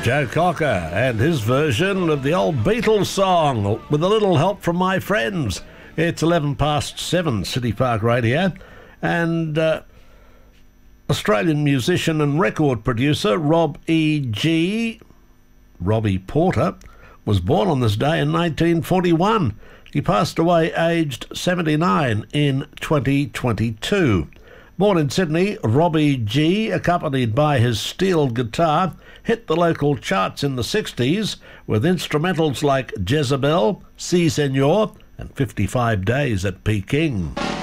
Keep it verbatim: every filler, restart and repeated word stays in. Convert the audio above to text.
Joe Cocker and his version of the old Beatles song, With a Little Help from My Friends. It's eleven past seven, City Park Radio, and uh, Australian musician and record producer Rob E G, Robbie Porter, was born on this day in nineteen forty-one. He passed away aged seventy-nine in twenty twenty-two. Born in Sydney, Robbie G, accompanied by his steel guitar, hit the local charts in the sixties with instrumentals like Jezebel, Si Senor, and fifty-five Days at Peking.